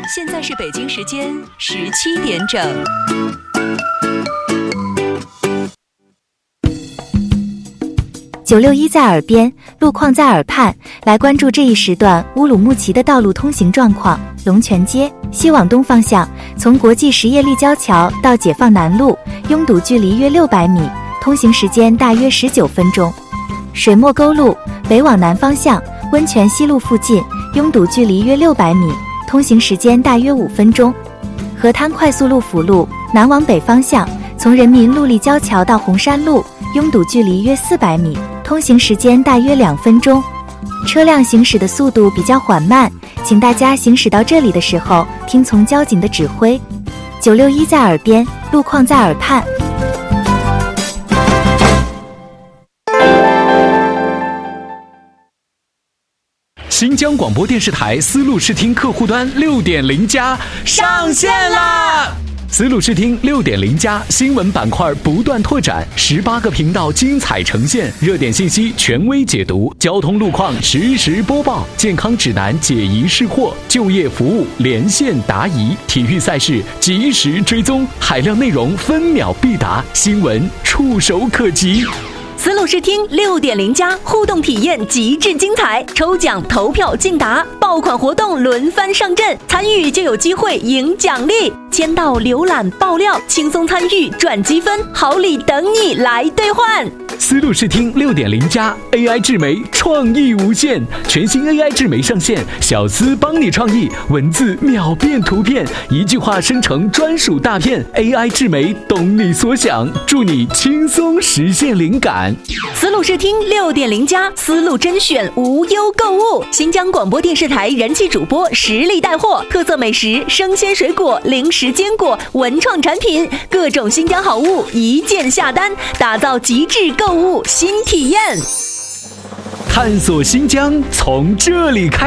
现在是北京时间17点整。 961在耳边，路况在耳畔，来关注这一时段乌鲁木齐的道路通行状况。龙泉街西往东方向，从国际实业立交桥到解放南路，拥堵距离约600米，通行时间大约19分钟。水墨沟路北往南方向，温泉西路附近，拥堵距离约600米，通行时间大约5分钟。河滩快速路辅路南往北方向，从人民路立交桥到红山路，拥堵距离约400米，通行时间大约2分钟。车辆行驶的速度比较缓慢，请大家行驶到这里的时候听从交警的指挥。961在耳边，路况在耳畔。 新疆广播电视台丝路视听客户端6.0加上线啦！丝路视听6.0加新闻板块不断拓展，18个频道精彩呈现，热点信息权威解读，交通路况实时播报，健康指南解疑释惑，就业服务连线答疑，体育赛事及时追踪，海量内容分秒必达，新闻触手可及。 丝路视听6.0加互动体验极致精彩，抽奖投票竞答，爆款活动轮番上阵，参与就有机会赢奖励，签到浏览爆料，轻松参与赚积分，好礼等你来兑换。 丝路视听6.0加 AI 智媒创意无限，全新 AI 智媒上线，小丝帮你创意，文字秒变图片，一句话生成专属大片， AI 智媒懂你所想，助你轻松实现灵感。 丝路视听6.0加丝路甄选无忧购物，新疆广播电视台人气主播实力带货，特色美食、生鲜水果、零食坚果、文创产品，各种新疆好物一键下单，打造极致购物新体验。 探索新疆从这里开始。